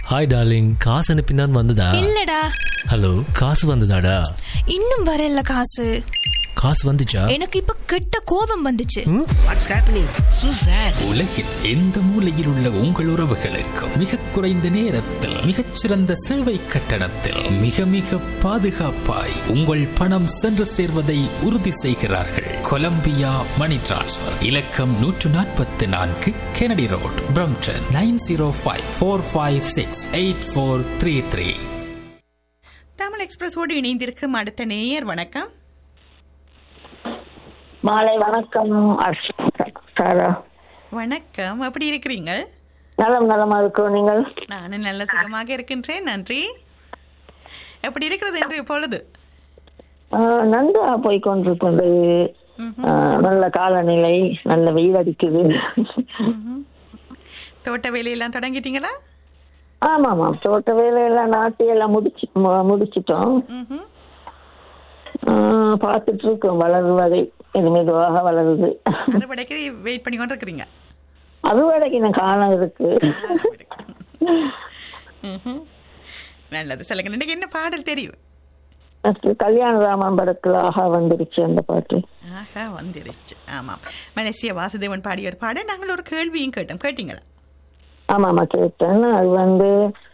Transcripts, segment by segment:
Hi darling, காசு அனுப்பினான் வந்ததா? இல்லடா. ஹலோ, காசு வந்ததாடா? இன்னும் வரல காசு. காசு வந்துச்சா? எனக்கு இப்ப கெட்ட கோபம் வந்துச்சு. What's happening so sad. உலகில் எந்த மூலையில் உள்ள உங்கள் உறவுகளுக்கு மிக குறைந்த நேரத்தில் மிகச்சிறந்த சேவை கட்டணத்தில் மிக மிக பாதுகாப்பாய் உங்கள் பணம் சென்று சேர்வதை உறுதி செய்கிறார்கள். கொலம்பியா மணி டிரான்ஸ்ஃபர் இலக்கம் 144 கெனடி ரோட், பிரம்டன் 9054568433. தமிழ் எக்ஸ்பிரஸோடு இணைந்திருக்கும் அடுத்த நேயர். வணக்கம். மாலை வணக்கம் சாரா. வணக்கம், எப்படி இருக்கிறீங்க? நலமா இருக்கோம். நீங்கள்? நானும் நல்ல சுகமாக இருக்கின்றேன், நன்றி. எப்படி இருக்கிறது என்று பொழுது? நன்றா போய்கொண்டிருக்கிறது. நல்ல காலநிலை, நல்ல வெயில் அடிக்குது. தோட்ட வேலையெல்லாம் தொடங்கிட்டீங்களா? ஆமா, தோட்ட வேலையெல்லாம் நாட்டி எல்லாம் முடிச்சிட்டோம். பார்த்துட்டு இருக்கோம் வளருவதை. இது மெதுவாக வளருது. அறுவடைக்கு வெயிட் பண்ணி கொண்டு இருக்கிறீங்க? அறுவடைக்கு நான் காலம் இருக்கு. நல்லது. சொல்லுங்க, இன்னைக்கு என்ன பாடல் தெரியும்? கல்யாண ராமன் படத்துல ஆஹா வந்துருச்சு அந்த பாட்டு. ஆஹா வந்துருச்சு, ஆமாம். மலேசிய வாசுதேவன் பாடிய ஒரு பாடல். நாங்கள் ஒரு கேள்வியும் கேட்டோம், கேட்டீங்களா? ஆமாமா கேட்டேன். அது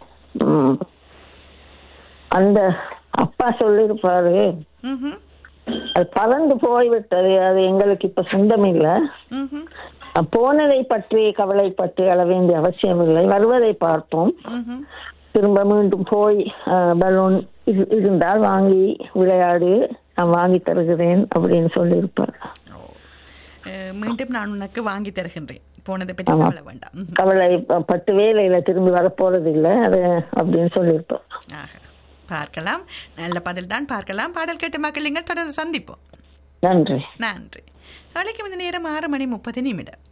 அந்த அப்பா சொல்லிருப்பாரு, அது பறந்து போய்விட்டது, அது எங்களுக்கு இப்ப சொந்தம் இல்லை, போனதை பற்றி கவலைப்பட்டு அழ வேண்டிய அவசியம் இல்லை, வருவதை பார்ப்போம், திரும்ப மீண்டும் போய் பலூன் இருந்தால் வாங்கி விளையாடு, நான் வாங்கி தருகிறேன் அப்படின்னு சொல்லியிருப்பார். மீண்டும் நான் உனக்கு வாங்கி தருகின்றேன், போனதை பற்றி கவலை வேண்டாம், கவலைப்பட்டு வேலையில திரும்பி வரப்போறது இல்லை அது அப்படின்னு சொல்லியிருப்பார். பார்க்கலாம், நல்ல பதில் தான். பார்க்கலாம். பாடல் கேட்டு மக்கள் நீங்கள் தொடர்ந்து சந்திப்போம். நன்றி. நாளைக்கு நேரம் 6:30.